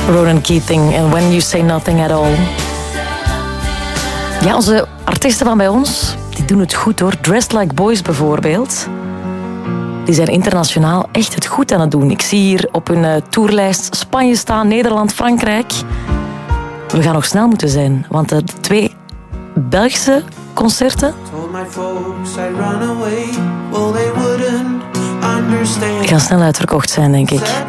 Ronan Keating en When You Say Nothing At All. Ja, onze artiesten van bij ons, die doen het goed hoor. Dressed Like Boys bijvoorbeeld. Die zijn internationaal echt het goed aan het doen. Ik zie hier op hun tourlijst Spanje staan, Nederland, Frankrijk. We gaan nog snel moeten zijn, want de 2 Belgische concerten gaan snel uitverkocht zijn, denk ik.